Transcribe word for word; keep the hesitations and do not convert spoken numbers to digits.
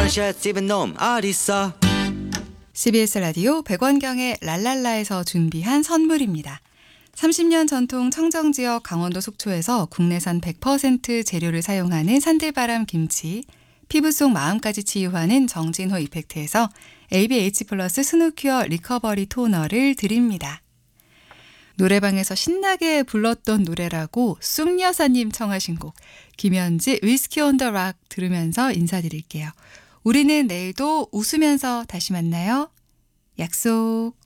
샷 입은 놈 어딨어? 씨비에스 라디오 백원경의 랄랄라에서 준비한 선물입니다. 삼십 년 전통 청정지역 강원도 속초에서 국내산 백 퍼센트 재료를 사용하는 산들바람 김치, 피부 속 마음까지 치유하는 정진호 이펙트에서 에이비에이치 플러스 스누큐어 리커버리 토너를 드립니다. 노래방에서 신나게 불렀던 노래라고 쑥여사님 청하신 곡 김현지 위스키 온 더 락 들으면서 인사드릴게요. 우리는 내일도 웃으면서 다시 만나요. 약속.